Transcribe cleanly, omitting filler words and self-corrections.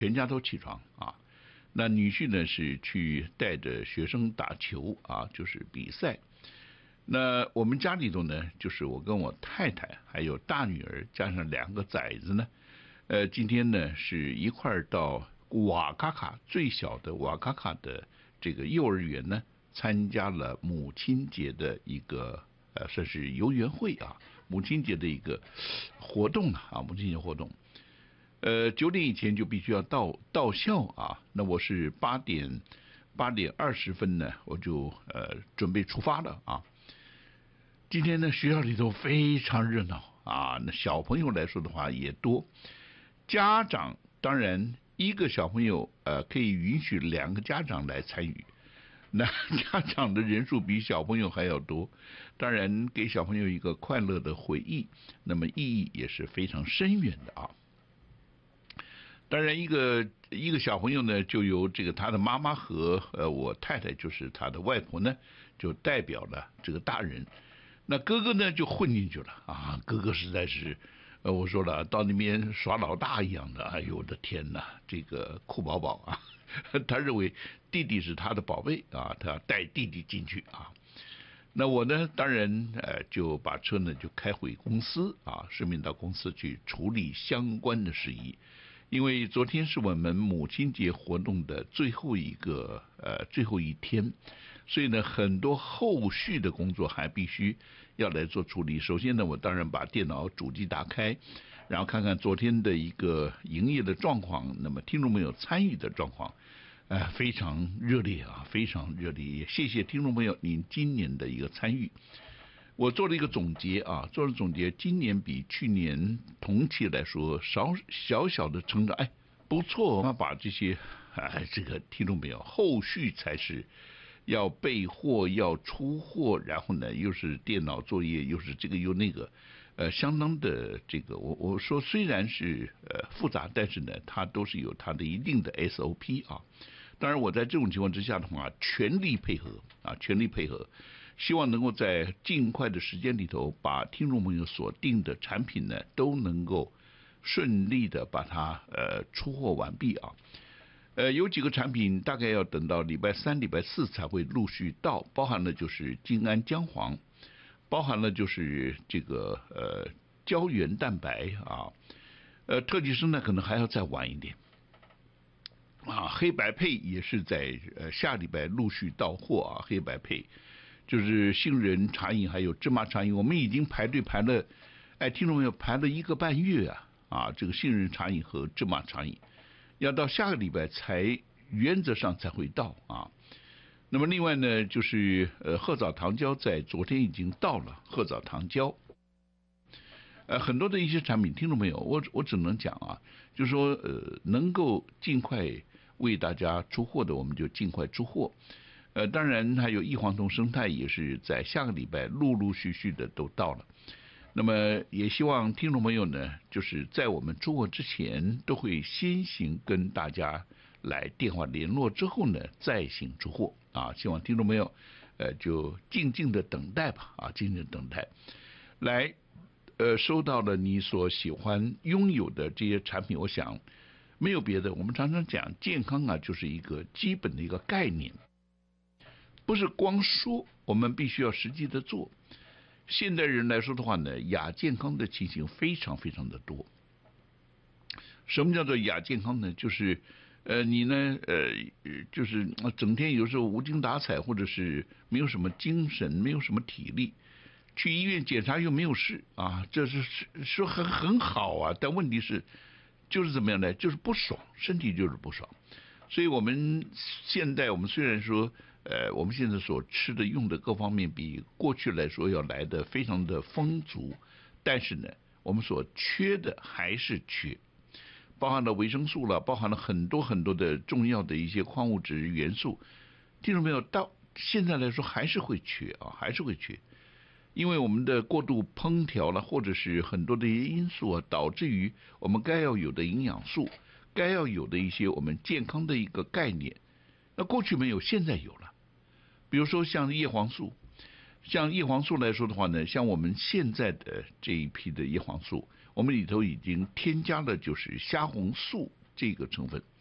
全家都起床啊。那女婿呢是去带着学生打球啊，就是比赛。那我们家里头呢，就是我跟我太太还有大女儿加上2个崽子呢，今天呢是一块儿到瓦卡卡最小的瓦卡卡的这个幼儿园呢，参加了母亲节的一个算是游园会啊，母亲节的一个活动啊，母亲节活动。9点以前就必须要到校啊。那我是8点20分呢，我就准备出发了啊。今天呢，学校里头非常热闹啊，那小朋友来说的话也多，家长当然一个小朋友可以允许2个家长来参与，那家长的人数比小朋友还要多，当然给小朋友一个快乐的回忆，那么意义也是非常深远的啊。当然一个小朋友呢，就由这个他的妈妈和我太太，就是他的外婆呢，就代表了这个大人。那哥哥呢就混进去了啊，哥哥实在是，我说了，到那边耍老大一样的，哎呦我的天哪，这个酷宝宝啊，他认为弟弟是他的宝贝啊，他要带弟弟进去啊。那我呢，当然就把车呢就开回公司啊，顺便到公司去处理相关的事宜。因为昨天是我们母亲节活动的最后一天，所以呢，很多后续的工作还必须要来做处理。首先呢，我当然把电脑主机打开，然后看看昨天的一个营业的状况，那么听众朋友参与的状况，非常热烈啊，非常热烈。也谢谢听众朋友您今年的一个参与。我做了一个总结啊，今年比去年同期来说小小的成长，不错。那把这些这个听众朋友，后续才是要备货、要出货，然后呢又是电脑作业，又是这个又那个，相当的这个我说虽然是复杂，但是呢它都是有它的一定的 SOP 啊。当然我在这种情况之下的话，全力配合啊，全力配合。希望能够在尽快的时间里头，把听众朋友所定的产品呢，都能够顺利的把它出货完毕啊。有几个产品大概要等到礼拜3、礼拜4才会陆续到，包含了就是金安姜黄，包含了就是这个胶原蛋白啊，特级生呢可能还要再晚一点。啊，黑白配也是在下礼拜陆续到货啊，黑白配。就是杏仁茶饮还有芝麻茶饮，我们已经排队排了，听众朋友排了1个半月啊，这个杏仁茶饮和芝麻茶饮，要到下个礼拜才原则上才会到啊。那么另外呢，就是褐藻糖胶在昨天已经到了，褐藻糖胶，很多的一些产品，听众朋友，我只能讲啊，就是说能够尽快为大家出货的，我们就尽快出货。当然还有异黄酮生态也是在下个礼拜陆陆续续的都到了。那么也希望听众朋友呢，就是在我们出货之前都会先行跟大家来电话联络，之后呢再行出货啊。希望听众朋友就静静的等待吧啊，静静的等待。来收到了你所喜欢拥有的这些产品，我想没有别的，我们常常讲健康啊，就是一个基本的一个概念。不是光说，我们必须要实际的做。现代人来说的话呢，亚健康的情形非常非常的多。什么叫做亚健康呢？就是你呢就是整天有时候无精打采，或者是没有什么精神，没有什么体力，去医院检查又没有事啊，这是说很好啊，但问题是就是怎么样呢？就是不爽，身体就是不爽。所以我们现在，我们虽然说我们现在所吃的用的各方面比过去来说要来的非常的丰足，但是呢我们所缺的还是缺，包含了维生素了，包含了很多很多的重要的一些矿物质元素，听众朋友到现在来说还是会缺啊，还是会缺。因为我们的过度烹调了，或者是很多的一些因素啊，导致于我们该要有的营养素，该要有的一些我们健康的一个概念，那过去没有，现在有了。比如说像叶黄素，像叶黄素来说的话呢，像我们现在的这一批的叶黄素，我们里头已经添加了就是虾红素这个成分。